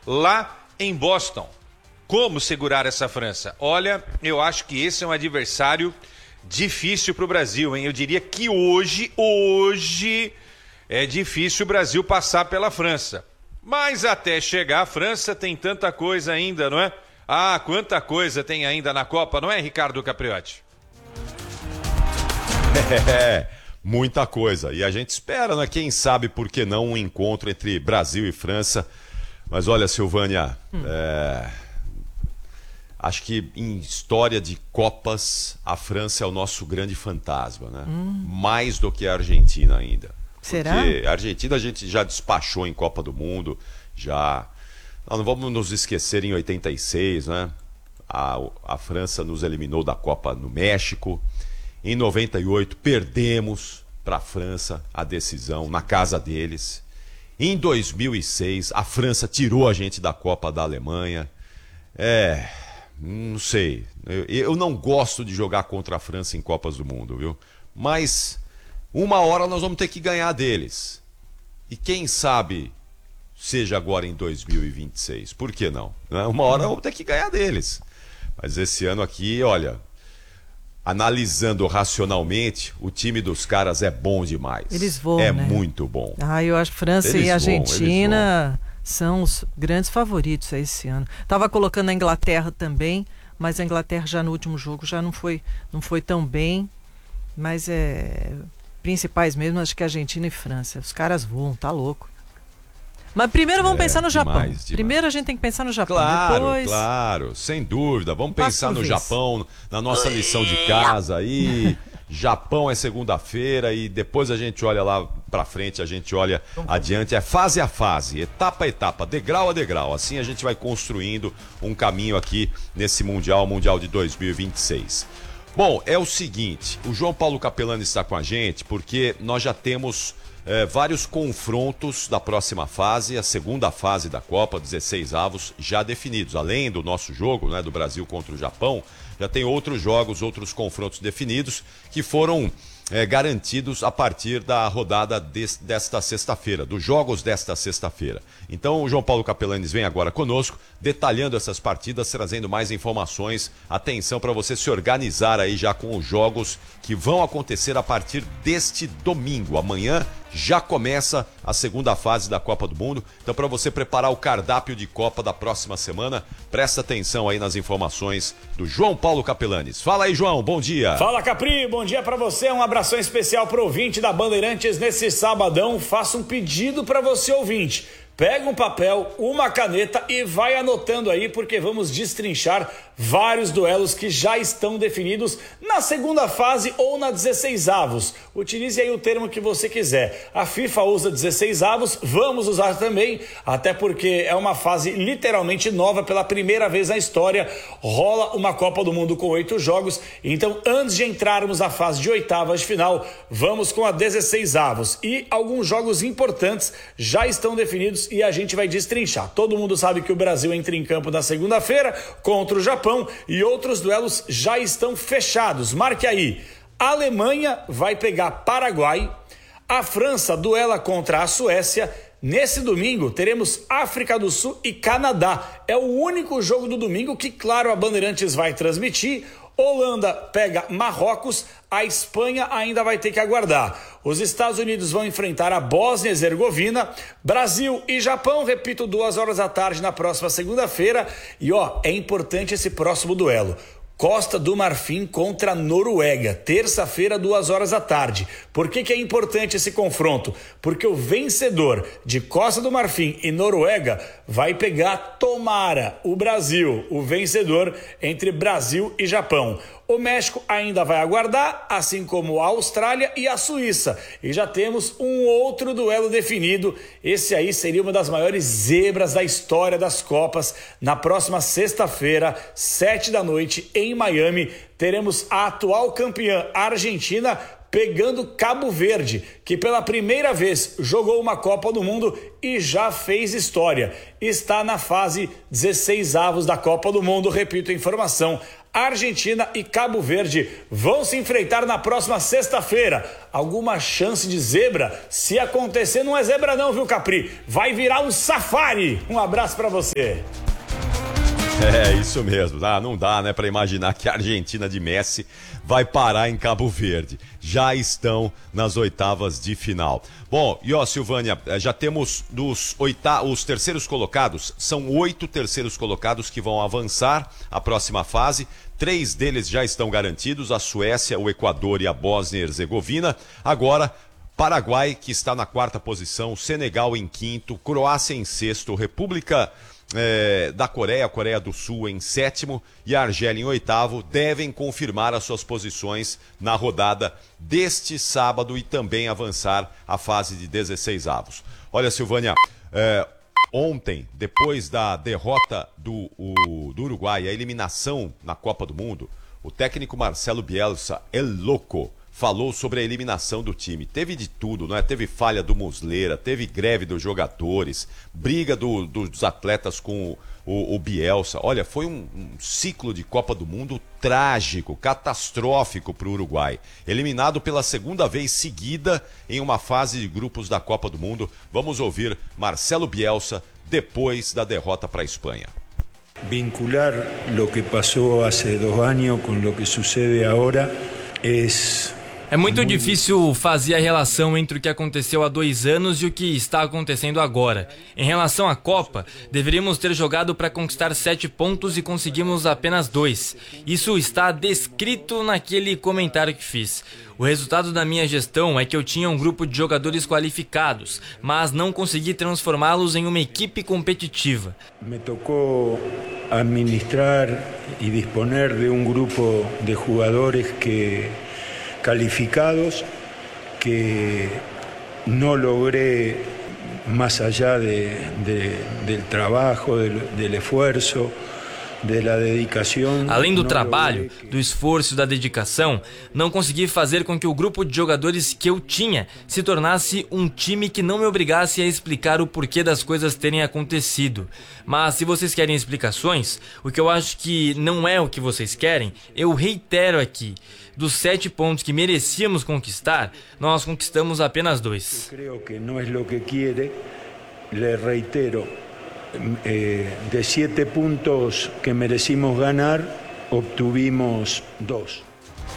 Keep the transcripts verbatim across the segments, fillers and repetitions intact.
lá em Boston. Como segurar essa França? Olha, eu acho que esse é um adversário difícil para o Brasil, hein? Eu diria que hoje, hoje é difícil o Brasil passar pela França. Mas até chegar à França tem tanta coisa ainda, não é? Ah, quanta coisa tem ainda na Copa, não é, Ricardo Capriotti? É, muita coisa. E a gente espera, né? Quem sabe por que não um encontro entre Brasil e França. Mas olha, Silvânia, hum. é... acho que em história de Copas, a França é o nosso grande fantasma, né? Hum. Mais do que a Argentina ainda. Será? Porque a Argentina a gente já despachou em Copa do Mundo, já... Nós não vamos nos esquecer em oitenta e seis, né? A, a França nos eliminou da Copa no México. Em noventa e oito, perdemos para a França a decisão na casa deles. Em dois mil e seis, a França tirou a gente da Copa da Alemanha. É... Não sei, eu, eu não gosto de jogar contra a França em Copas do Mundo, viu? Mas uma hora nós vamos ter que ganhar deles. E quem sabe seja agora em dois mil e vinte e seis, por que não? Uma hora vamos ter que ganhar deles. Mas esse ano aqui, olha, analisando racionalmente, o time dos caras é bom demais. Eles voam, É né? muito bom. Ah, eu acho que França Eles e vão, Argentina são os grandes favoritos esse ano. Tava colocando a Inglaterra também, mas a Inglaterra já no último jogo já não foi, não foi tão bem. Mas é principais mesmo, acho que Argentina e França. Os caras voam, tá louco. Mas primeiro vamos é, pensar no Japão. Demais, demais. Primeiro a gente tem que pensar no Japão. Claro, depois... claro, sem dúvida. Vamos pensar no Japão, na nossa lição de casa aí. Japão é segunda-feira e depois a gente olha lá pra frente, a gente olha adiante, é fase a fase, etapa a etapa, degrau a degrau. Assim a gente vai construindo um caminho aqui nesse Mundial, Mundial de dois mil e vinte e seis. Bom, é o seguinte, o João Paulo Capelani está com a gente porque nós já temos é, vários confrontos da próxima fase, a segunda fase da Copa, dezesseis avos, já definidos. Além do nosso jogo, né, do Brasil contra o Japão, já tem outros jogos, outros confrontos definidos que foram é, garantidos a partir da rodada des, desta sexta-feira, dos jogos desta sexta-feira. Então o João Paulo Capelanes vem agora conosco, detalhando essas partidas, trazendo mais informações. Atenção para você se organizar aí já com os jogos que vão acontecer a partir deste domingo. Amanhã já começa a segunda fase da Copa do Mundo. Então, para você preparar o cardápio de Copa da próxima semana, presta atenção aí nas informações do João Paulo Capelanes. Fala aí, João, bom dia. Fala, Capri, bom dia para você. Um abração especial pro ouvinte da Bandeirantes nesse sabadão. Faço um pedido para você, ouvinte. Pega um papel, uma caneta e vai anotando aí, porque vamos destrinchar vários duelos que já estão definidos na segunda fase ou na dezesseis avos. Utilize aí o termo que você quiser. A FIFA usa dezesseis avos, vamos usar também, até porque é uma fase literalmente nova, pela primeira vez na história rola uma Copa do Mundo com oito jogos. Então, antes de entrarmos na fase de oitavas de final, vamos com a dezesseis avos. E alguns jogos importantes já estão definidos e a gente vai destrinchar. Todo mundo sabe que o Brasil entra em campo na segunda-feira contra o Japão e outros duelos já estão fechados. Marque aí. A Alemanha vai pegar Paraguai. A França duela contra a Suécia. Nesse domingo teremos África do Sul e Canadá. É o único jogo do domingo que, claro, a Bandeirantes vai transmitir. Holanda pega Marrocos, a Espanha ainda vai ter que aguardar. Os Estados Unidos vão enfrentar a Bósnia e Herzegovina, Brasil e Japão, repito, duas horas da tarde na próxima segunda-feira. E ó, é importante esse próximo duelo. Costa do Marfim contra Noruega, terça-feira, duas horas da tarde. Por que que é importante esse confronto? Porque o vencedor de Costa do Marfim e Noruega vai pegar, tomara, o Brasil, o vencedor entre Brasil e Japão. O México ainda vai aguardar, assim como a Austrália e a Suíça. E já temos um outro duelo definido. Esse aí seria uma das maiores zebras da história das Copas. Na próxima sexta-feira, sete da noite, em Miami, teremos a atual campeã Argentina pegando Cabo Verde, que pela primeira vez jogou uma Copa do Mundo e já fez história. Está na fase dezesseis avos da Copa do Mundo. Repito a informação. Argentina e Cabo Verde vão se enfrentar na próxima sexta-feira. Alguma chance de zebra? Se acontecer, não é zebra não, viu, Capri? Vai virar um safari. Um abraço pra você. É, isso mesmo. Ah, não dá, né, para imaginar que a Argentina de Messi vai parar em Cabo Verde. Já estão nas oitavas de final. Bom, e ó, Silvânia, já temos dos oita... os terceiros colocados, são oito terceiros colocados que vão avançar à próxima fase. Três deles já estão garantidos, a Suécia, o Equador e a Bósnia e Herzegovina. Agora, Paraguai, que está na quarta posição, Senegal em quinto, Croácia em sexto, República É, da Coreia, Coreia do Sul em sétimo e a Argélia em oitavo, devem confirmar as suas posições na rodada deste sábado e também avançar a fase de dezesseis avos. Olha, Silvânia, é, ontem, depois da derrota do, o, do Uruguai, a eliminação na Copa do Mundo, o técnico Marcelo Bielsa, el louco, falou sobre a eliminação do time. Teve de tudo, não é? Teve falha do Muslera, teve greve dos jogadores, briga do, dos atletas com o, o, o Bielsa. Olha, foi um, um ciclo de Copa do Mundo trágico, catastrófico para o Uruguai. Eliminado pela segunda vez seguida em uma fase de grupos da Copa do Mundo. Vamos ouvir Marcelo Bielsa depois da derrota para a Espanha. Vincular lo que passou há dois anos com lo que sucede agora é... É muito difícil fazer a relação entre o que aconteceu há dois anos e o que está acontecendo agora. Em relação à Copa, deveríamos ter jogado para conquistar sete pontos e conseguimos apenas dois. Isso está descrito naquele comentário que fiz. O resultado da minha gestão é que eu tinha um grupo de jogadores qualificados, mas não consegui transformá-los em uma equipe competitiva. Me tocou administrar e disponer de um grupo de jogadores que calificados que no logré más allá de, de, del trabajo, del, del esfuerzo, de la dedicación. Além do trabalho, do esforço e da dedicação, não consegui fazer com que o grupo de jogadores que eu tinha se tornasse um time que não me obrigasse a explicar o porquê das coisas terem acontecido. Mas se vocês querem explicações, o que eu acho que não é o que vocês querem, eu reitero aqui. Dos sete pontos que merecíamos conquistar, nós conquistamos apenas dois. Eu creio que não é o que quiere, le reitero, eh, de sete pontos que merecimos ganar, obtuvimos dois.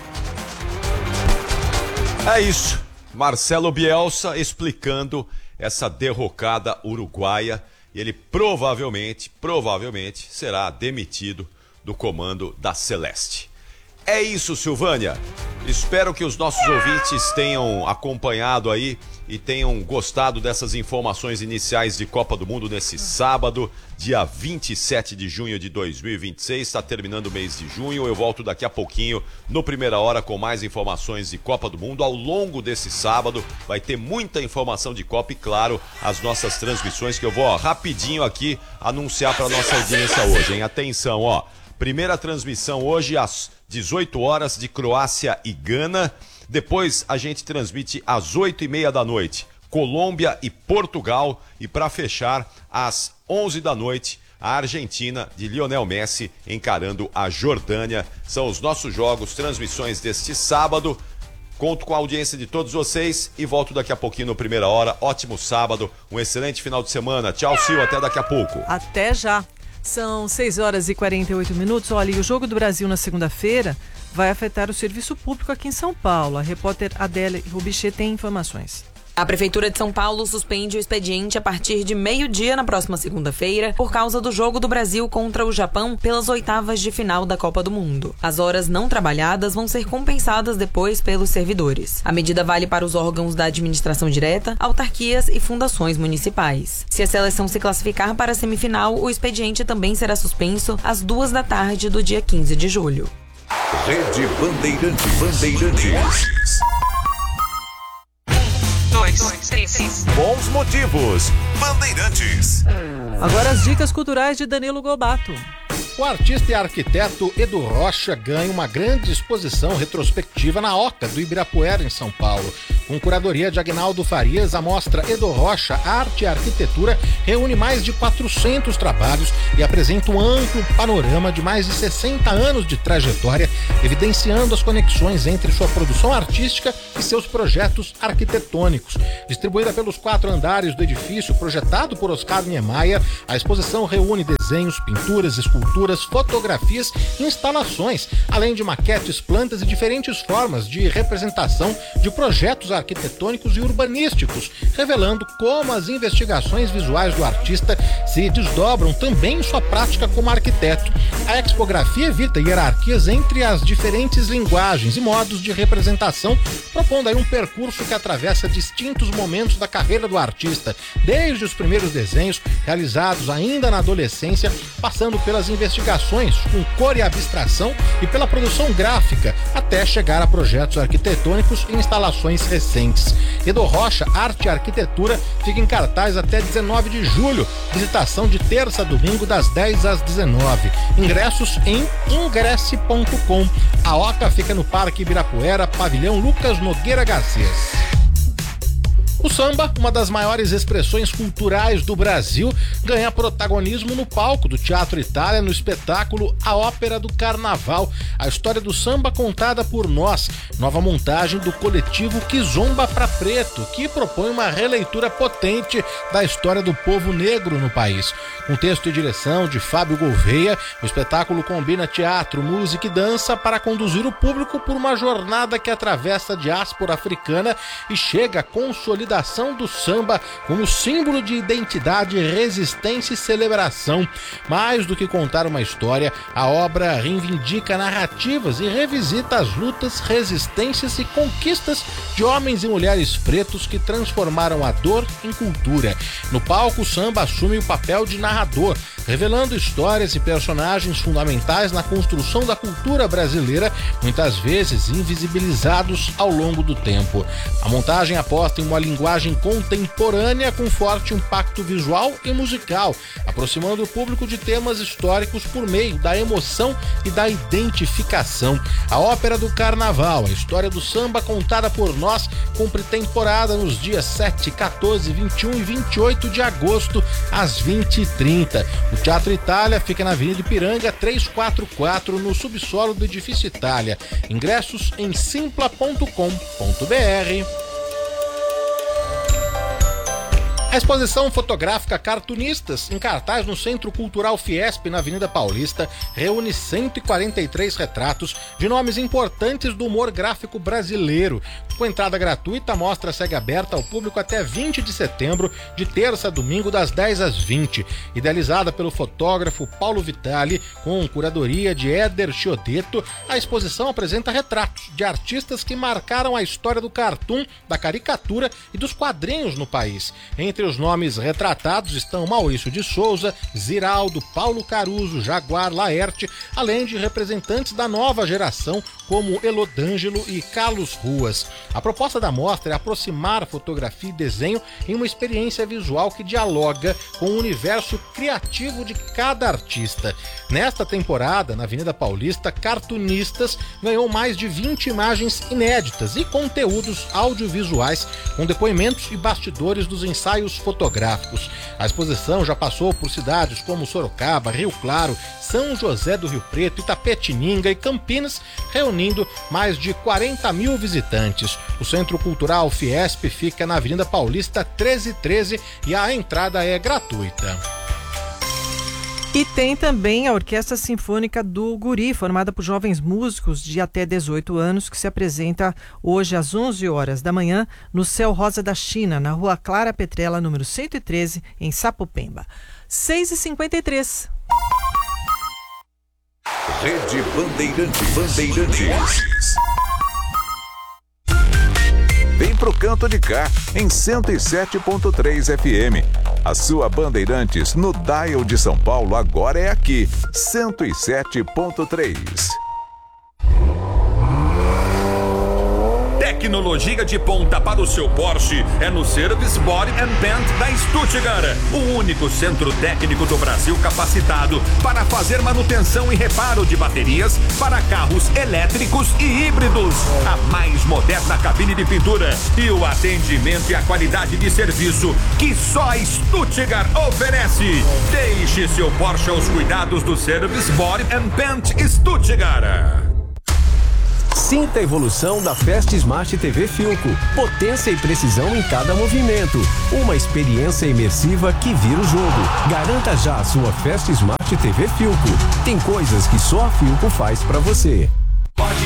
É isso, Marcelo Bielsa explicando essa derrocada uruguaia e ele provavelmente, provavelmente será demitido do comando da Celeste. É isso, Silvânia. Espero que os nossos ouvintes tenham acompanhado aí e tenham gostado dessas informações iniciais de Copa do Mundo nesse sábado, dia vinte e sete de junho de dois mil e vinte e seis. Está terminando o mês de junho. Eu volto daqui a pouquinho no Primeira Hora com mais informações de Copa do Mundo. Ao longo desse sábado vai ter muita informação de Copa e, claro, as nossas transmissões que eu vou ó, rapidinho aqui anunciar para nossa audiência hoje, hein? Atenção, ó. Primeira transmissão hoje às dezoito horas de Croácia e Gana. Depois a gente transmite às oito e meia da noite Colômbia e Portugal. E para fechar, às onze da noite, a Argentina de Lionel Messi encarando a Jordânia. São os nossos jogos, transmissões deste sábado. Conto com a audiência de todos vocês e volto daqui a pouquinho no Primeira Hora. Ótimo sábado, um excelente final de semana. Tchau, Sil, até daqui a pouco. Até já. São seis horas e quarenta e oito minutos. Olha, e o Jogo do Brasil na segunda-feira vai afetar o serviço público aqui em São Paulo. A repórter Adélia Rubichê tem informações. A Prefeitura de São Paulo suspende o expediente a partir de meio-dia na próxima segunda-feira por causa do Jogo do Brasil contra o Japão pelas oitavas de final da Copa do Mundo. As horas não trabalhadas vão ser compensadas depois pelos servidores. A medida vale para os órgãos da administração direta, autarquias e fundações municipais. Se a seleção se classificar para a semifinal, o expediente também será suspenso às duas da tarde do dia quinze de julho. Rede Bandeirantes. Bandeirantes. Bons motivos. Bandeirantes. Agora as dicas culturais de Danilo Gobato. O artista e arquiteto Edu Rocha ganha uma grande exposição retrospectiva na Oca do Ibirapuera, em São Paulo. Com curadoria de Agnaldo Farias, a mostra Edo Rocha, Arte e Arquitetura reúne mais de quatrocentos trabalhos e apresenta um amplo panorama de mais de sessenta anos de trajetória, evidenciando as conexões entre sua produção artística e seus projetos arquitetônicos. Distribuída pelos quatro andares do edifício, projetado por Oscar Niemeyer, a exposição reúne desenhos, pinturas, esculturas, fotografias e instalações, além de maquetes, plantas e diferentes formas de representação de projetos arquitetônicos e urbanísticos, revelando como as investigações visuais do artista se desdobram também em sua prática como arquiteto. A expografia evita hierarquias entre as diferentes linguagens e modos de representação, propondo aí um percurso que atravessa distintos momentos da carreira do artista, desde os primeiros desenhos realizados ainda na adolescência, passando pelas investigações com cor e abstração e pela produção gráfica, até chegar a projetos arquitetônicos e instalações recentes. Edo Rocha, Arte e Arquitetura fica em cartaz até dezenove de julho, visitação de terça a domingo das dez às dezenove. Ingressos em ingresse ponto com. A Oca fica no Parque Ibirapuera, Pavilhão Lucas Nogueira Garcês. O samba, uma das maiores expressões culturais do Brasil, ganha protagonismo no palco do Teatro Itália no espetáculo A Ópera do Carnaval, a história do samba contada por nós, nova montagem do coletivo Kizomba pra Preto, que propõe uma releitura potente da história do povo negro no país. Com texto e direção de Fábio Gouveia, o espetáculo combina teatro, música e dança para conduzir o público por uma jornada que atravessa a diáspora africana e chega a consolidar do samba como símbolo de identidade, resistência e celebração. Mais do que contar uma história, a obra reivindica narrativas e revisita as lutas, resistências e conquistas de homens e mulheres pretos que transformaram a dor em cultura. No palco, o samba assume o papel de narrador, revelando histórias e personagens fundamentais na construção da cultura brasileira, muitas vezes invisibilizados ao longo do tempo. A montagem aposta em uma linguagem contemporânea com forte impacto visual e musical, aproximando o público de temas históricos por meio da emoção e da identificação. A Ópera do Carnaval, a história do samba contada por nós, cumpre temporada nos dias sete, quatorze, vinte e um e vinte e oito de agosto, às vinte e trinta. O Teatro Itália fica na Avenida Ipiranga trezentos e quarenta e quatro, no subsolo do Edifício Itália. Ingressos em simpla ponto com ponto br. A exposição fotográfica Cartunistas, em cartaz no Centro Cultural Fiesp, na Avenida Paulista, reúne cento e quarenta e três retratos de nomes importantes do humor gráfico brasileiro. Com entrada gratuita, a mostra segue aberta ao público até vinte de setembro, de terça a domingo, das dez às vinte. Idealizada pelo fotógrafo Paulo Vitali, com curadoria de Éder Chiodeto, a exposição apresenta retratos de artistas que marcaram a história do cartoon, da caricatura e dos quadrinhos no país. Entre os nomes retratados estão Maurício de Souza, Ziraldo, Paulo Caruso, Jaguar, Laerte, além de representantes da nova geração como Elodângelo e Carlos Ruas. A proposta da mostra é aproximar fotografia e desenho em uma experiência visual que dialoga com o universo criativo de cada artista. Nesta temporada, na Avenida Paulista, Cartunistas ganhou mais de vinte imagens inéditas e conteúdos audiovisuais com depoimentos e bastidores dos ensaios fotográficos. A exposição já passou por cidades como Sorocaba, Rio Claro, São José do Rio Preto, Itapetininga e Campinas, reunindo mais de quarenta mil visitantes. O Centro Cultural Fiesp fica na Avenida Paulista trezentos e treze e a entrada é gratuita. E tem também a Orquestra Sinfônica do Guri, formada por jovens músicos de até dezoito anos, que se apresenta hoje às onze horas da manhã no Céu Rosa da China, na Rua Clara Petrella, número cento e treze, em Sapopemba. seis e cinquenta e três. Rede Bandeirantes. Bandeirantes. Vem pro canto de cá, em cento e sete ponto três F M. A sua Bandeirantes no dial de São Paulo agora é aqui, cento e sete ponto três. Tecnologia de ponta para o seu Porsche é no Service Body and Paint da Stuttgart, o único centro técnico do Brasil capacitado para fazer manutenção e reparo de baterias para carros elétricos e híbridos. A mais moderna cabine de pintura e o atendimento e a qualidade de serviço que só a Stuttgart oferece. Deixe seu Porsche aos cuidados do Service Body and Paint Stuttgart. Sinta a evolução da Fast Smart T V Philco. Potência e precisão em cada movimento. Uma experiência imersiva que vira o jogo. Garanta já a sua Fast Smart T V Philco. Tem coisas que só a Philco faz pra você. Pode